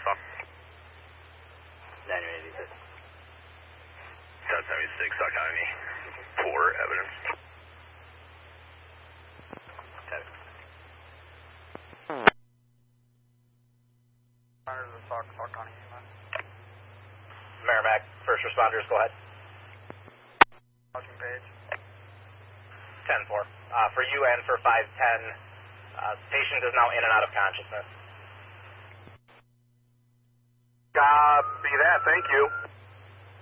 stop. 986. 1076, Stock County for evidence. Merrimack, first responders, go ahead. Watching page. 10-4. For you and for 510, patient is now in and out of consciousness. Copy that, thank you.